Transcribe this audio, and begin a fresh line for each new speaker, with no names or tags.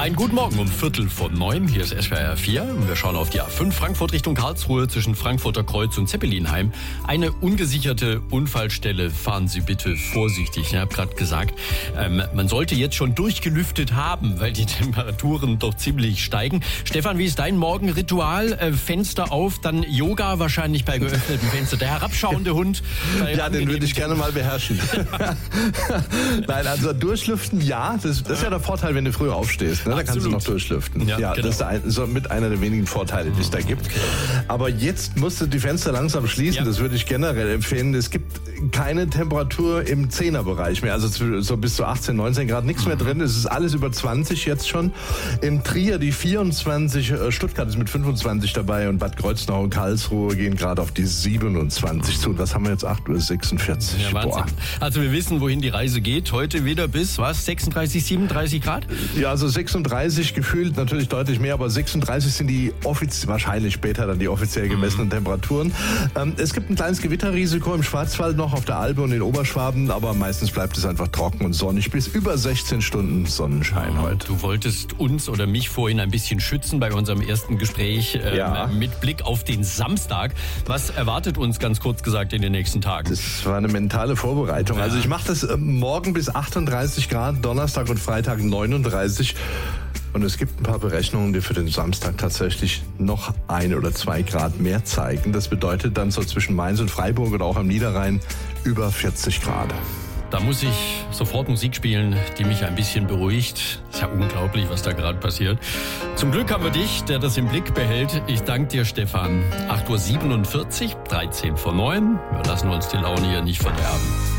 Einen guten Morgen um 8:45. Hier ist SWR 4. Wir schauen auf die A5 Frankfurt Richtung Karlsruhe zwischen Frankfurter Kreuz und Zeppelinheim. Eine ungesicherte Unfallstelle. Fahren Sie bitte vorsichtig. Ich habe gerade gesagt, man sollte jetzt schon durchgelüftet haben, weil die Temperaturen doch ziemlich steigen. Stefan, wie ist dein Morgenritual? Fenster auf, dann Yoga wahrscheinlich bei geöffnetem Fenster. Der herabschauende Hund.
Ja, den würde ich gerne mal beherrschen. Nein, also durchlüften, ja. Das ist ja der Vorteil, wenn du früh aufstehst. Ne? Da kannst du noch durchlüften. Ja, genau. Das ist mit einer der wenigen Vorteile, die es da gibt. Aber jetzt musst du die Fenster langsam schließen. Ja. Das würde ich generell empfehlen. Es gibt keine Temperatur im 10er-Bereich mehr. Also so bis zu 18, 19 Grad nichts mehr drin. Es ist alles über 20 jetzt schon. In Trier die 24, Stuttgart ist mit 25 dabei und Bad Kreuznach und Karlsruhe gehen gerade auf die 27 zu. Was haben wir jetzt? 8:46 Uhr.
Ja, Wahnsinn. Boah. Also wir wissen, wohin die Reise geht. Heute wieder bis, 36, 37 Grad?
Ja, also 36 gefühlt natürlich deutlich mehr, aber 36 sind die wahrscheinlich später dann die offiziell gemessenen Temperaturen. Es gibt ein kleines Gewitterrisiko im Schwarzwald noch, auf der Alpe und in Oberschwaben, aber meistens bleibt es einfach trocken und sonnig bis über 16 Stunden Sonnenschein heute.
Du wolltest uns oder mich vorhin ein bisschen schützen bei unserem ersten Gespräch mit Blick auf den Samstag. Was erwartet uns, ganz kurz gesagt, in den nächsten Tagen?
Das war eine mentale Vorbereitung. Also ich mache das morgen bis 38 Grad, Donnerstag und Freitag 39. Und es gibt ein paar Berechnungen, die für den Samstag tatsächlich noch 1 oder 2 Grad mehr zeigen. Das bedeutet dann so zwischen Mainz und Freiburg oder auch am Niederrhein über 40 Grad.
Da muss ich sofort Musik spielen, die mich ein bisschen beruhigt. Ist ja unglaublich, was da gerade passiert. Zum Glück haben wir dich, der das im Blick behält. Ich danke dir, Stefan. 8:47 Uhr, 13 vor 9. Wir lassen uns die Laune hier nicht verderben.